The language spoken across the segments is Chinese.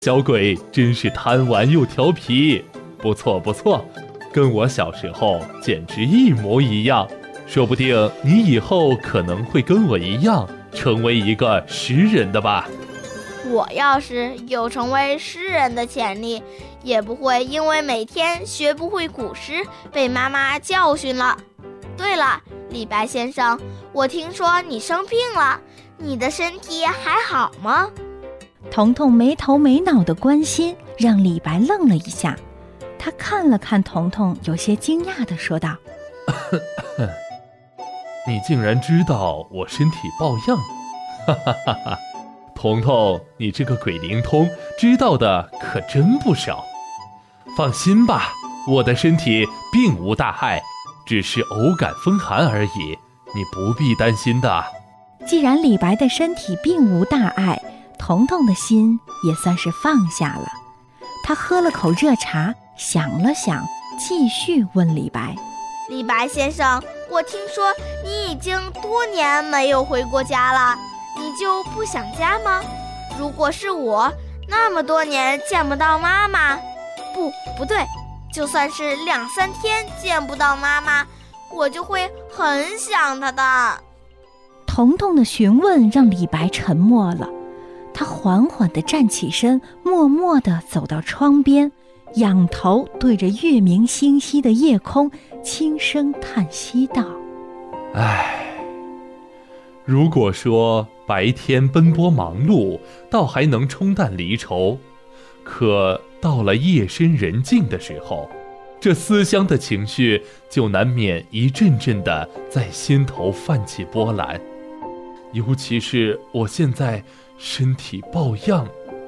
小鬼真是贪玩又调皮，不错不错，跟我小时候简直一模一样。说不定你以后可能会跟我一样，成为一个诗人的吧。 我要是有成为诗人的潜力，也不会因为每天学不会古诗被妈妈教训了。对了，李白先生，我听说你生病了，你的身体还好吗？ 彤彤没头没脑的关心让李白愣了一下，他看了看彤彤，有些惊讶地说道： 你竟然知道我身体抱恙，哈哈哈哈！彤彤，你这个鬼灵通，知道的可真不少。放心吧，我的身体并无大碍，只是偶感风寒而已，你不必担心的。 既然李白的身体并无大碍，彤彤的心也算是放下了。他喝了口热茶，想了想，继续问李白： 李白先生，我听说你已经多年没有回过家了，你就不想家吗？如果是我，那么多年见不到妈妈，不对，就算是2-3天见不到妈妈，我就会很想她的。 彤彤的询问让李白沉默了，他缓缓地站起身，默默地走到窗边，仰头对着月明星稀的夜空轻声叹息道： 唉，如果说白天奔波忙碌，倒还能冲淡离愁，可到了夜深人静的时候，这思乡的情绪就难免一阵阵的在心头泛起波澜。尤其是我现在身体抱恙，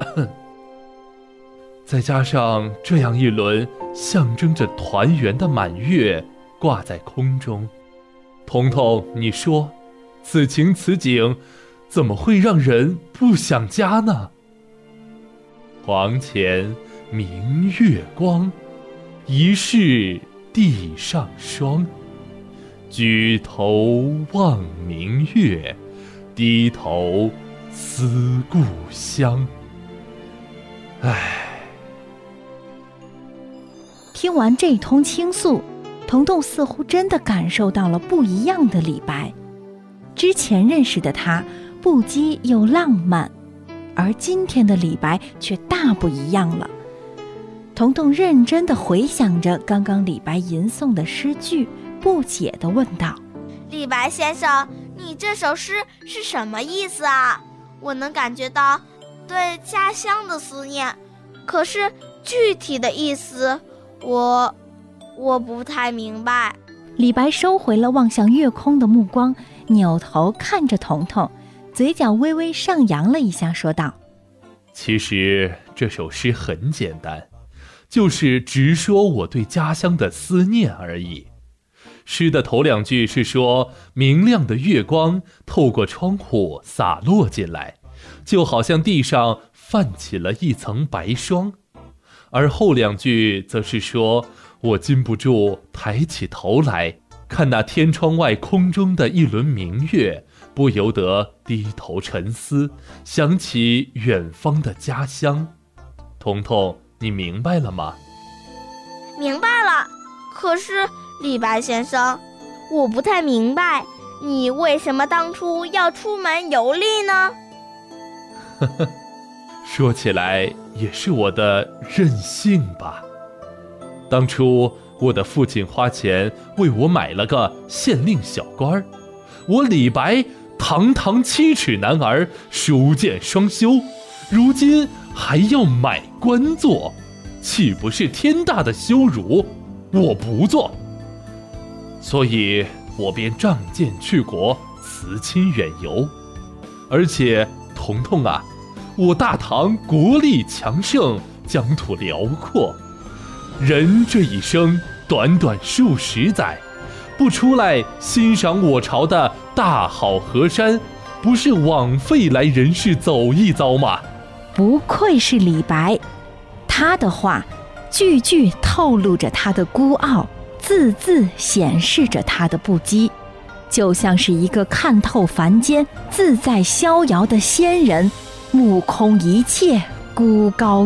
再加上这样一轮象征着团圆的满月挂在空中，彤彤，你说此情此景怎么会让人不想家呢？床前明月光，疑是地上霜。举头望明月，低头思故乡。唉。 听完这通倾诉，彤彤似乎真的感受到了不一样的李白。之前认识的他不羁又浪漫，而今天的李白却大不一样了。彤彤认真地回想着刚刚李白吟诵的诗句，不解地问道： 李白先生，你这首诗是什么意思啊？我能感觉到对家乡的思念，可是具体的意思我不太明白。 李白收回了望向月空的目光，扭头看着彤彤，嘴角微微上扬了一下，说道： 其实这首诗很简单，就是直说我对家乡的思念而已。诗的头2句是说明亮的月光透过窗户洒落进来，就好像地上泛起了一层白霜，而后2句则是说我禁不住抬起头来，看那天窗外空中的一轮明月，不由得低头沉思，想起远方的家乡。彤彤，你明白了吗？ 明白了，可是李白先生，我不太明白，你为什么当初要出门游历呢？ 说起来也是我的任性吧。当初我的父亲花钱为我买了个县令小官，我李白堂堂7尺男儿，书剑双修，如今还要买官做，岂不是天大的羞辱？我不做，所以我便仗剑去国，辞亲远游。而且彤彤啊，我大唐国力强盛，疆土辽阔，人这一生短短数十载，不出来欣赏我朝的大好河山，不是枉费来人世走一遭吗？ 不愧是李白，他的话句句透露着他的孤傲，字字显示着他的不羁，就像是一个看透凡间、自在逍遥的仙人，目空一切，孤高